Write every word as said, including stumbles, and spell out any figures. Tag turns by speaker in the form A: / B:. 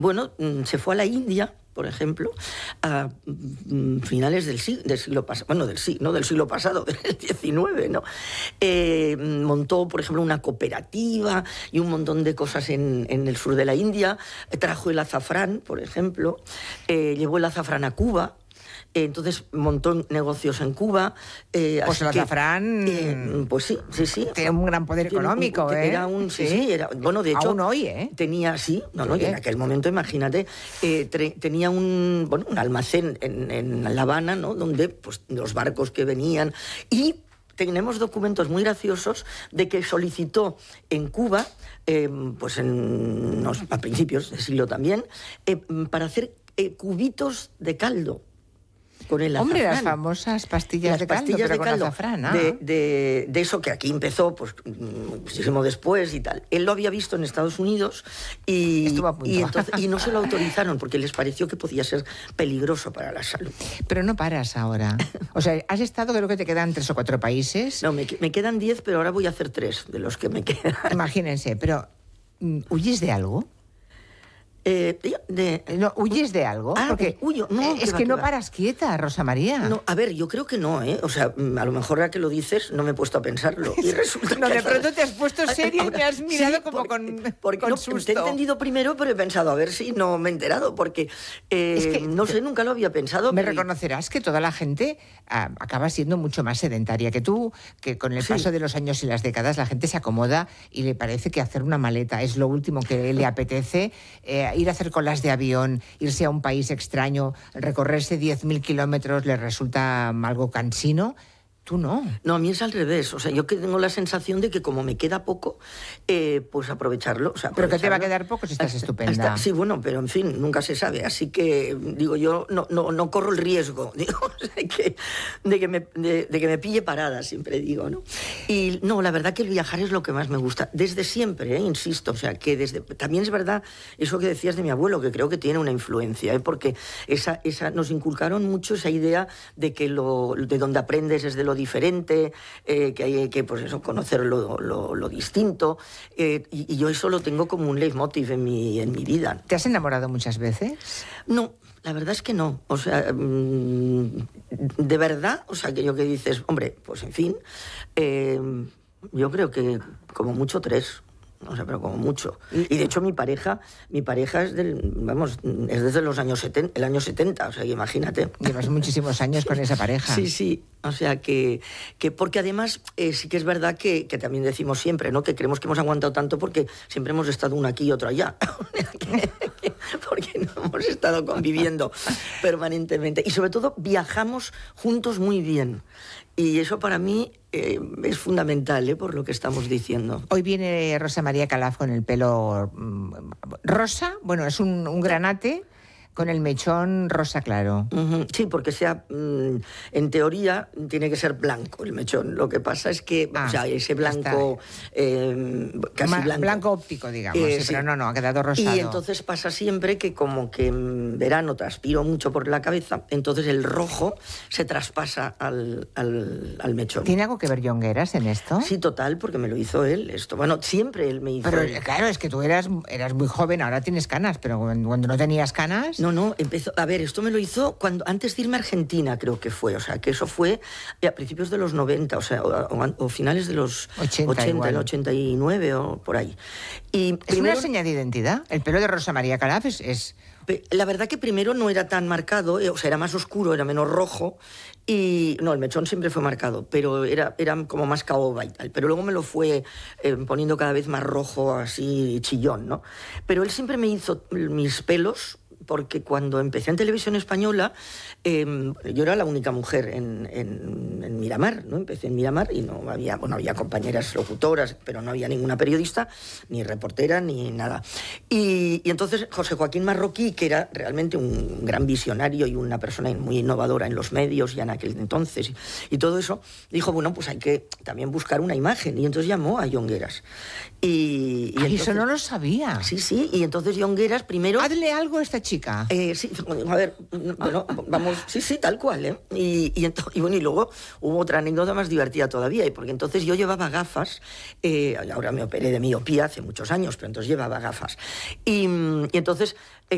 A: Bueno, se fue a la India, por ejemplo, a finales del siglo, del siglo pasado, bueno, del, no del siglo pasado, del diecinueve, ¿no? Eh, montó, por ejemplo, una cooperativa y un montón de cosas en, en el sur de la India, trajo el azafrán, por ejemplo, eh, llevó el azafrán a Cuba. Entonces montó negocios en Cuba.
B: Eh, pues el azafrán...
A: Eh, pues sí, sí, sí.
B: Tiene un gran poder económico,
A: un,
B: ¿eh?
A: Era un... Sí, sí, sí era... Bueno, de hecho...
B: Aún hoy, ¿eh?
A: Tenía, sí, no,
B: sí.
A: no, y en aquel momento, imagínate, eh, tre, tenía un, bueno, un almacén en, en La Habana, ¿no? Donde, pues, los barcos que venían... Y tenemos documentos muy graciosos de que solicitó en Cuba, eh, pues en, no, a principios del siglo también, eh, para hacer eh, cubitos de caldo. Con el azafrán.
B: Hombre, las famosas pastillas
A: las
B: de caldo,
A: pastillas
B: pero
A: de
B: con
A: caldo,
B: azafrán. Ah.
A: De, de, de eso que aquí empezó, pues, muchísimo después y tal. Él lo había visto en Estados Unidos y,
B: Estuvo a punto.
A: y, entonces, y no se lo autorizaron porque les pareció que podía ser peligroso para la salud.
B: Pero no paras ahora. O sea, has estado, creo que te quedan tres o cuatro países.
A: No, me, me quedan diez, pero ahora voy a hacer tres de los que me quedan.
B: Imagínense, pero ¿huyes de algo?
A: Eh, de...
B: No, ¿huyes de algo?
A: Ah,
B: porque
A: huyo. No,
B: eh, es
A: va,
B: que no
A: va.
B: paras quieta, Rosa María.
A: No, a ver, yo creo que no, ¿eh? O sea, a lo mejor ahora que lo dices no me he puesto a pensarlo. Y resulta
B: no,
A: que
B: de pronto te has puesto seria y me has mirado
A: sí,
B: como
A: porque,
B: con,
A: porque
B: con
A: no,
B: susto.
A: Te he entendido primero, pero he pensado, a ver si no me he enterado, porque eh,
B: es que,
A: no sé, nunca lo había pensado.
B: Me
A: pero...
B: reconocerás que toda la gente ah, acaba siendo mucho más sedentaria que tú, que con el
A: sí.
B: paso de los años y las décadas la gente se acomoda y le parece que hacer una maleta es lo último que le apetece, eh, ir a hacer colas de avión, irse a un país extraño, recorrerse diez mil kilómetros le resulta algo cansino. Tú no.
A: No, a mí es al revés. O sea, yo que tengo la sensación de que como me queda poco, eh, pues aprovecharlo. O sea,
B: ¿Pero que te va a quedar poco si estás
A: hasta,
B: estupenda?
A: Hasta, sí, bueno, pero en fin, nunca se sabe. Así que, digo, yo no, no, no corro el riesgo, digo, de que, de, que me, de, de que me pille parada, siempre digo, ¿no? Y no, la verdad que el viajar es lo que más me gusta. Desde siempre, ¿eh? Insisto. O sea, que desde... También es verdad eso que decías de mi abuelo, que creo que tiene una influencia, ¿eh? Porque esa, esa, nos inculcaron mucho esa idea de que lo, de donde aprendes es de lo diferente, eh, que hay que, pues eso, conocer lo, lo, lo distinto, eh, y, y yo eso lo tengo como un leitmotiv en mi, en mi vida.
B: ¿Te has enamorado muchas veces?
A: No, la verdad es que no. O sea, mmm, de verdad, o sea, que yo que dices, hombre, pues en fin, eh, yo creo que como mucho tres. O sea, pero como mucho. Y de hecho mi pareja, mi pareja es del, vamos, es desde los años setenta, el año setenta, o sea, que imagínate.
B: Llevas muchísimos años
A: sí,
B: con esa pareja.
A: Sí, sí. O sea, que, que porque además eh, sí que es verdad que, que también decimos siempre, ¿no? Que creemos que hemos aguantado tanto porque siempre hemos estado uno aquí y otro allá. Porque no hemos estado conviviendo permanentemente. Y sobre todo viajamos juntos muy bien. Y eso para mí eh, es fundamental, ¿eh? Por lo que estamos diciendo.
B: Hoy viene Rosa María Calaf con el pelo mm, rosa, bueno, es un, un granate con el mechón rosa claro.
A: Uh-huh. Sí, porque sea, mmm, en teoría tiene que ser blanco el mechón. Lo que pasa es que, ah, o sea, ese blanco, eh, casi
B: Ma-
A: blanco.
B: Blanco óptico, digamos,
A: eh,
B: sí,
A: sí.
B: Pero no, no, ha quedado rosado.
A: Y entonces pasa siempre que como que en verano transpiro mucho por la cabeza, entonces el rojo se traspasa al, al, al mechón.
B: ¿Tiene algo que ver Jongueras en esto?
A: Sí, total, porque me lo hizo él esto. Bueno, siempre él me hizo.
B: Pero
A: él.
B: claro, es que tú eras, eras muy joven, ahora tienes canas, pero cuando, cuando no tenías canas...
A: No, no, empezó... A ver, esto me lo hizo cuando antes de irme a Argentina, creo que fue. O sea, que eso fue a principios de los noventa, o sea, o, o, o finales de los ochenta, el ochenta y nueve o por ahí. Y
B: ¿Es
A: primero...
B: una señal de identidad? El pelo de Rosa María Calaf es... es...
A: La verdad que primero no era tan marcado, o sea, era más oscuro, era menos rojo, y no, el mechón siempre fue marcado, pero era, era como más caoba y tal, pero luego me lo fue eh, poniendo cada vez más rojo, así chillón, ¿no? Pero él siempre me hizo mis pelos, porque cuando empecé en Televisión Española, eh, yo era la única mujer en, en, en Miramar, ¿no? Empecé en Miramar y no había, bueno, había compañeras locutoras, pero no había ninguna periodista, ni reportera, ni nada. Y, y entonces José Joaquín Marroquí, que era realmente un gran visionario y una persona muy innovadora en los medios ya en aquel entonces, y, y todo eso, dijo, bueno, pues hay que también buscar una imagen. Y entonces llamó a Jongueras. Y, y
B: Ay,
A: entonces,
B: eso no lo sabía.
A: Sí, sí, y entonces Jongueras primero...
B: Hazle algo a esta chica.
A: Eh, sí, a ver, bueno, vamos, sí, sí, tal cual, ¿eh? Y, y, ento, y bueno, y luego hubo otra anécdota más divertida todavía, porque entonces yo llevaba gafas, eh, ahora me operé de miopía hace muchos años, pero entonces llevaba gafas. Y, y entonces... Eh,